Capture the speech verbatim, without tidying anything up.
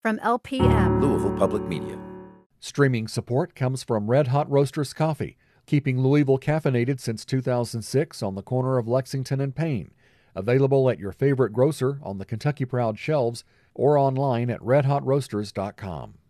from L P M. Louisville Public Media. Streaming support comes from Red Hot Roasters Coffee, keeping Louisville caffeinated since two thousand six on the corner of Lexington and Payne. Available at your favorite grocer, on the Kentucky Proud shelves, or online at red hot roasters dot com.